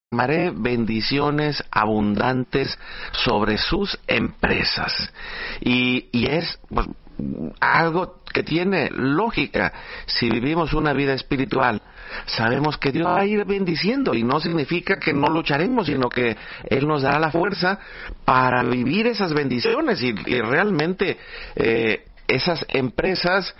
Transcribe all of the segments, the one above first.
Derramaré bendiciones abundantes sobre sus empresas. Y es pues, algo que tiene lógica. Si vivimos una vida espiritual, sabemos que Dios va a ir bendiciendo, y no significa que no lucharemos, sino que Él nos dará la fuerza para vivir esas bendiciones, y realmente esas empresas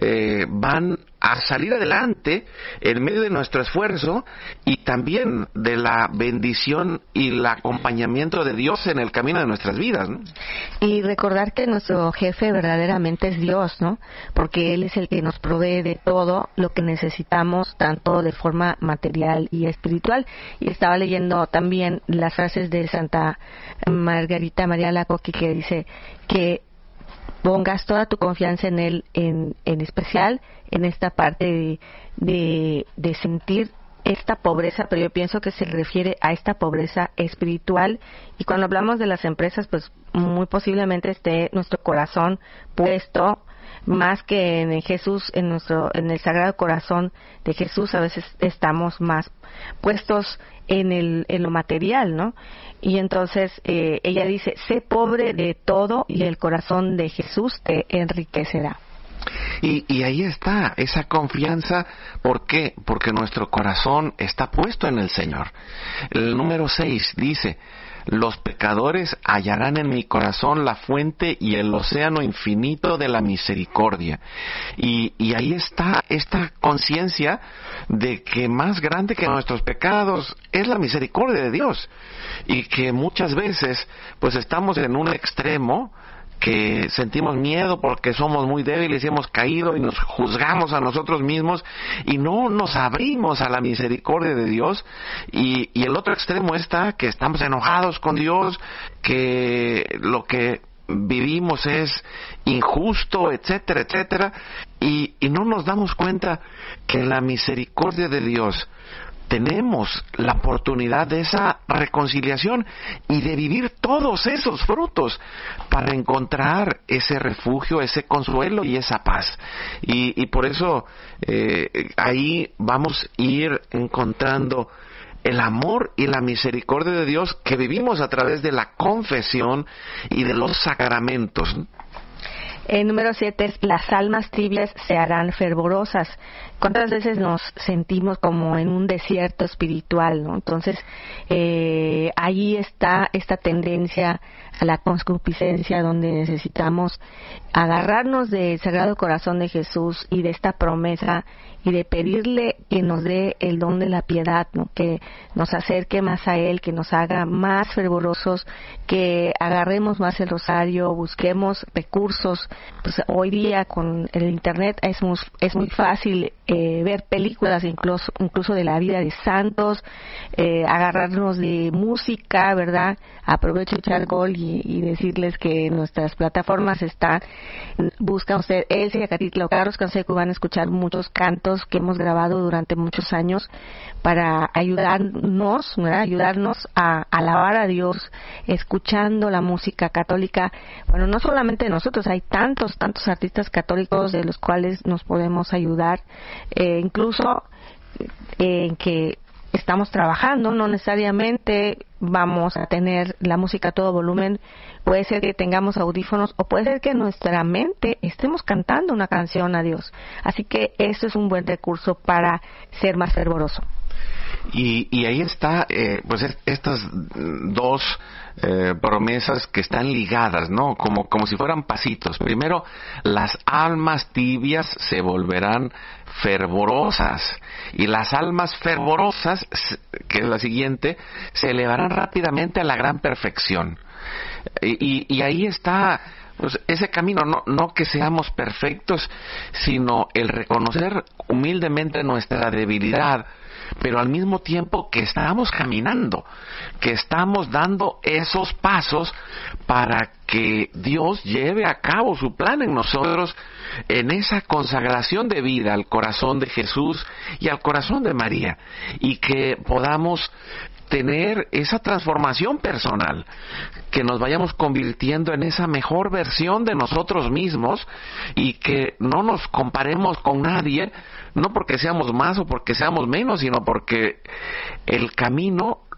van a salir adelante en medio de nuestro esfuerzo y también de la bendición y el acompañamiento de Dios en el camino de nuestras vidas, ¿no? Y recordar que nuestro jefe verdaderamente es Dios, ¿no? Porque Él es el que nos provee de todo lo que necesitamos, tanto de forma material y espiritual. Y estaba leyendo también las frases de Santa Margarita María Alacoque, que dice que pongas toda tu confianza en Él, en especial en esta parte de sentir esta pobreza, pero yo pienso que se refiere a esta pobreza espiritual. Y cuando hablamos de las empresas, pues muy posiblemente esté nuestro corazón puesto más que en Jesús, en el Sagrado Corazón de Jesús. A veces estamos más puestos en lo material, ¿no? Y entonces ella dice: sé pobre de todo y el corazón de Jesús te enriquecerá. Y ahí está esa confianza. ¿Por qué? Porque nuestro corazón está puesto en el Señor. El número 6 dice: los pecadores hallarán en mi corazón la fuente y el océano infinito de la misericordia. Y ahí está esta conciencia de que más grande que nuestros pecados es la misericordia de Dios. Y que muchas veces pues estamos en un extremo, que sentimos miedo porque somos muy débiles y hemos caído y nos juzgamos a nosotros mismos y no nos abrimos a la misericordia de Dios, y el otro extremo está que estamos enojados con Dios, que lo que vivimos es injusto, etcétera, etcétera, y no nos damos cuenta que en la misericordia de Dios tenemos la oportunidad de esa reconciliación y de vivir todos esos frutos para encontrar ese refugio, ese consuelo y esa paz. Y por eso ahí vamos a ir encontrando el amor y la misericordia de Dios que vivimos a través de la confesión y de los sacramentos. El número 7 es: las almas tibias se harán fervorosas. ¿Cuántas veces nos sentimos como en un desierto espiritual, ¿no? Entonces, ahí está esta tendencia a la concupiscencia, donde necesitamos agarrarnos del Sagrado Corazón de Jesús y de esta promesa, y de pedirle que nos dé el don de la piedad, ¿no? Que nos acerque más a Él, que nos haga más fervorosos, que agarremos más el rosario, busquemos recursos. Pues hoy día con el internet es muy fácil ver películas incluso de la vida de santos, agarrarnos de música, ¿verdad? Aprovecho echar gol y decirles que nuestras plataformas están. Busca usted Elsie Acatitla Carlos Canseco, van a escuchar muchos cantos que hemos grabado durante muchos años para ayudarnos, ¿verdad? Ayudarnos a alabar a Dios escuchando la música católica. Bueno, no solamente nosotros, hay tantos artistas católicos de los cuales nos podemos ayudar, incluso en que estamos trabajando, no necesariamente vamos a tener la música a todo volumen, puede ser que tengamos audífonos o puede ser que en nuestra mente estemos cantando una canción a Dios. Así que esto es un buen recurso para ser más fervoroso. Y ahí está, pues estas dos promesas que están ligadas, ¿no? Como si fueran pasitos. Primero, las almas tibias se volverán fervorosas, y las almas fervorosas, que es la siguiente, se elevarán rápidamente a la gran perfección. Y ahí está pues ese camino, no que seamos perfectos, sino el reconocer humildemente nuestra debilidad, pero al mismo tiempo que estamos caminando, que estamos dando esos pasos para que Dios lleve a cabo su plan en nosotros, en esa consagración de vida al corazón de Jesús y al corazón de María, y que podamos tener esa transformación personal, que nos vayamos convirtiendo en esa mejor versión de nosotros mismos, y que no nos comparemos con nadie, no porque seamos más o porque seamos menos, sino porque el camino